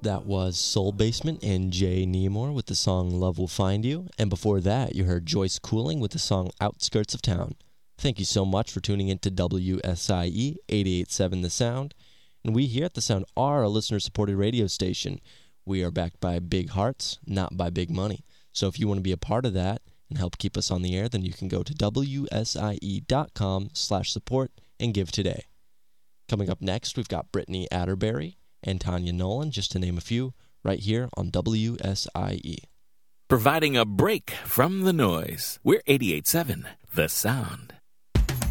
That was Soul Basement and Jay Neamore with the song Love Will Find You. And before that, you heard Joyce Cooling with the song Outskirts of Town. Thank you so much for tuning in to WSIE 88.7 The Sound. And we here at The Sound are a listener-supported radio station. We are backed by big hearts, not by big money. So if you want to be a part of that and help keep us on the air, then you can go to WSIE.com/support and give today. Coming up next, we've got Brittany Atterbury and Tanya Nolan, just to name a few, right here on WSIE. Providing a break from the noise. We're 88.7 The Sound.